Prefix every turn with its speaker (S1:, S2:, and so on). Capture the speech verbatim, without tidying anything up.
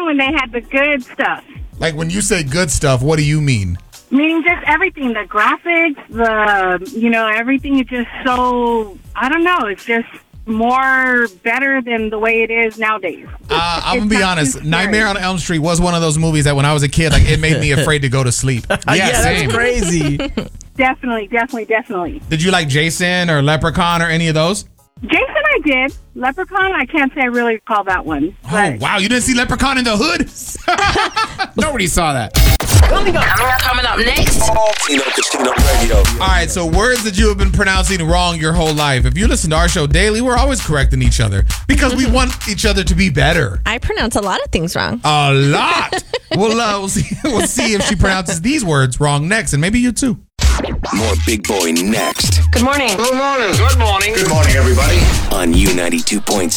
S1: when they had the good stuff.
S2: Like when you say good stuff, what do you mean?
S1: Meaning just everything, the graphics, the, you know, everything is just so, I don't know, it's just more better than the way it is nowadays.
S2: Uh, I'm going to be honest. Nightmare on Elm Street was one of those movies that when I was a kid, like it made me afraid to go to sleep.
S3: Yeah, yeah
S2: same.
S3: That's crazy.
S1: Definitely, definitely, definitely.
S2: Did you like Jason or Leprechaun or any of those?
S1: Jason, I did. Leprechaun, I can't say I really recall that one.
S2: Oh, wow. You didn't see Leprechaun in the Hood? Nobody saw that.
S4: Coming up, coming up next.
S5: Tino Casino Radio.
S2: All right, so words that you have been pronouncing wrong your whole life. If you listen to our show daily, we're always correcting each other because we want each other to be better.
S6: I pronounce a lot of things wrong.
S2: A lot. we'll, uh, we'll, see, we'll see if she pronounces these words wrong next, and maybe you too.
S5: More Big Boy next
S4: Good morning.
S5: on U ninety-two point seven.